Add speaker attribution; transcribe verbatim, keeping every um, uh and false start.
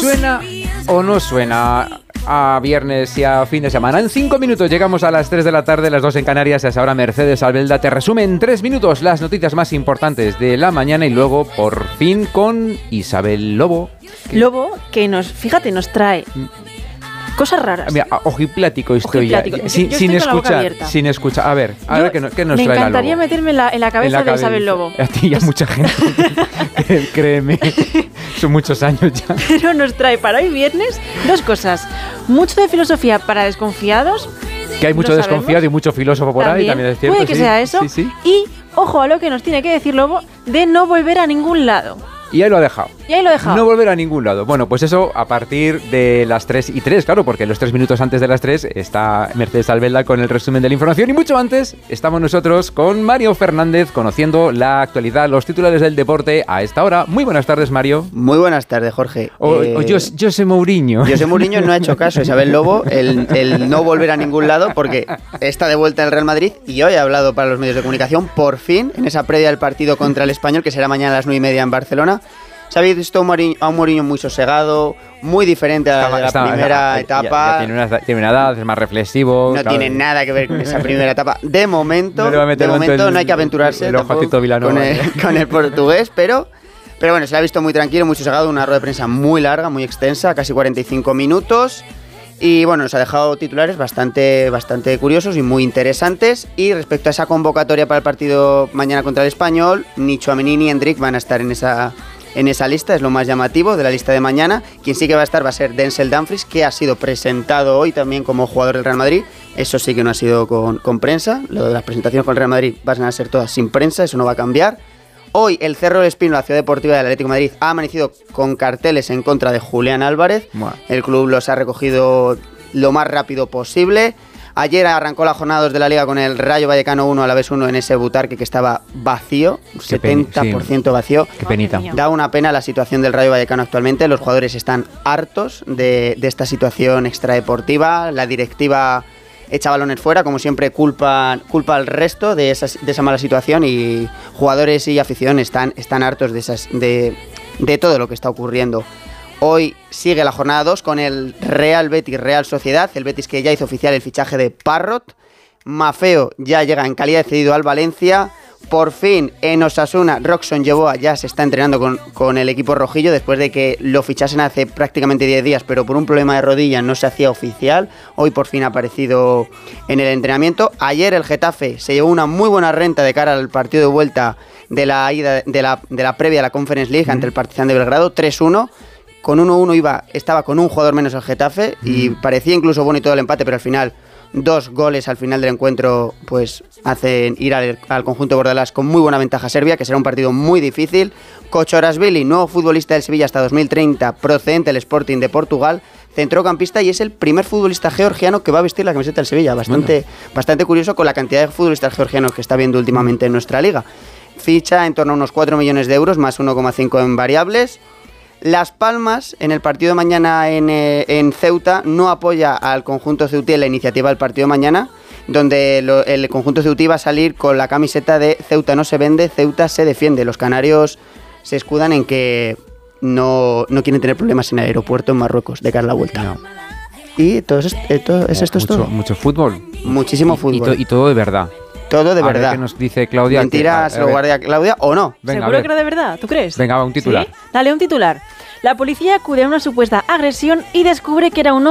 Speaker 1: ¿Suena o no suena a viernes y a fin de semana? En cinco minutos llegamos a las tres de la tarde, las dos en Canarias. Es ahora Mercedes Albelda te resume en tres minutos las noticias más importantes de la mañana y luego por fin con Isabel Lobo.
Speaker 2: Lobo que nos, fíjate, nos trae cosas raras.
Speaker 1: Mira, ojiplático estoy ya, sin,
Speaker 2: yo
Speaker 1: sin
Speaker 2: estoy
Speaker 1: escuchar, sin escuchar. A ver, a
Speaker 2: yo,
Speaker 1: ver qué, qué nos
Speaker 2: me
Speaker 1: trae la Lobo.
Speaker 2: Me encantaría meterme en la, en la cabeza en la de cabeza. Isabel Lobo.
Speaker 1: A ti y a
Speaker 2: es...
Speaker 1: mucha gente, créeme, son muchos años ya.
Speaker 2: Pero nos trae para hoy viernes dos cosas. Mucho de filosofía para desconfiados.
Speaker 1: Que hay mucho desconfiado y mucho filósofo por
Speaker 2: también,
Speaker 1: ahí, también es cierto.
Speaker 2: Puede que
Speaker 1: sí,
Speaker 2: sea eso.
Speaker 1: Sí, sí.
Speaker 2: Y ojo a lo que nos tiene que decir Lobo de no volver a ningún lado.
Speaker 1: Y ahí lo ha dejado.
Speaker 2: Y ahí lo ha dejado.
Speaker 1: No volver a ningún lado. Bueno, pues eso a partir de las tres y tres, claro, porque los tres minutos antes de las tres está Mercedes Albelda con el resumen de la información. Y mucho antes estamos nosotros con Mario Fernández conociendo la actualidad, los titulares del deporte a esta hora. Muy buenas tardes, Mario.
Speaker 3: Muy buenas tardes, Jorge.
Speaker 1: O, eh, o José, José Mourinho.
Speaker 3: José Mourinho no ha hecho caso a Isabel Lobo, el, el no volver a ningún lado, porque está de vuelta en el Real Madrid y hoy ha hablado para los medios de comunicación, por fin, en esa previa del partido contra el Español, que será mañana a las nueve y media en Barcelona. Se habéis visto a un Mourinho muy sosegado, muy diferente a la, está, de la está, primera ya, etapa.
Speaker 1: Ya, ya tiene, una, tiene una edad, es más reflexivo.
Speaker 3: No
Speaker 1: claro.
Speaker 3: tiene nada que ver con esa primera etapa. De momento,
Speaker 1: no, de momento
Speaker 3: el, no hay que aventurarse
Speaker 1: el, el
Speaker 3: con, el, con el portugués, pero, pero bueno, se le ha visto muy tranquilo, muy sosegado, una rueda de prensa muy larga, muy extensa, casi cuarenta y cinco minutos. Y bueno, nos ha dejado titulares bastante, bastante curiosos y muy interesantes. Y respecto a esa convocatoria para el partido mañana contra el Español, ni Tchouaméni ni Endrick van a estar en esa... En esa lista, es lo más llamativo de la lista de mañana. Quien sí que va a estar va a ser Denzel Dumfries, que ha sido presentado hoy también como jugador del Real Madrid. Eso sí que no ha sido con, con prensa. Lo de las presentaciones con el Real Madrid van a ser todas sin prensa, eso no va a cambiar. Hoy el Cerro del Espino, la ciudad deportiva del Atlético de Madrid, ha amanecido con carteles en contra de Julián Álvarez. Bueno. El club los ha recogido lo más rápido posible. Ayer arrancó la jornada dos de la Liga con el Rayo Vallecano uno, Alavés uno en ese Butarque que estaba vacío, Qué setenta por ciento sí. vacío.
Speaker 1: Qué penita.
Speaker 3: Da una pena la situación del Rayo Vallecano actualmente. Los jugadores están hartos de, de esta situación extradeportiva. La directiva echa balones fuera, como siempre culpa, culpa al resto de esa, de esa mala situación, y jugadores y afición están, están hartos de, esas, de, de todo lo que está ocurriendo. Hoy sigue la jornada dos con el Real Betis Real Sociedad, el Betis que ya hizo oficial el fichaje de Parrot. Maffeo ya llega en calidad de cedido al Valencia. Por fin en Osasuna, Roxon Yeboah ya se está entrenando con, con el equipo rojillo después de que lo fichasen hace prácticamente diez días, pero por un problema de rodilla no se hacía oficial. Hoy por fin ha aparecido en el entrenamiento. Ayer el Getafe se llevó una muy buena renta de cara al partido de vuelta de la, ida, de la, de la previa a la Conference League mm. ante el Partizan de Belgrado, tres uno. Con uno uno iba, estaba con un jugador menos el Getafe y mm. parecía incluso bueno y todo el empate, pero al final dos goles al final del encuentro pues hacen ir al, al conjunto bordalás con muy buena ventaja Serbia, que será un partido muy difícil. Kochorashvili, nuevo futbolista del Sevilla hasta dos mil treinta, procedente del Sporting de Portugal, centrocampista, y es el primer futbolista georgiano que va a vestir la camiseta del Sevilla. Bastante, bueno. bastante curioso con la cantidad de futbolistas georgianos que está viendo últimamente en nuestra liga. Ficha en torno a unos cuatro millones de euros, más uno coma cinco en variables. Las Palmas, en el partido de mañana en, eh, en Ceuta, no apoya al conjunto ceutí en la iniciativa del partido de mañana, donde lo, el conjunto ceutí va a salir con la camiseta de Ceuta no se vende, Ceuta se defiende. Los canarios se escudan en que no, no quieren tener problemas en el aeropuerto en Marruecos de cara a la vuelta. No. Y todo es, esto, es, esto
Speaker 1: mucho,
Speaker 3: es todo.
Speaker 1: Mucho fútbol.
Speaker 3: Muchísimo
Speaker 1: y,
Speaker 3: fútbol.
Speaker 1: Y, to, y todo de verdad.
Speaker 3: Todo de
Speaker 1: a
Speaker 3: verdad.
Speaker 1: Ver qué nos dice Claudia.
Speaker 3: Mentira, se lo guardia Claudia o no.
Speaker 2: Venga, ¿seguro que era de verdad? ¿Tú crees?
Speaker 1: Venga, va, un titular.
Speaker 2: ¿Sí? Dale, un titular. La policía acude a una supuesta agresión y descubre que era un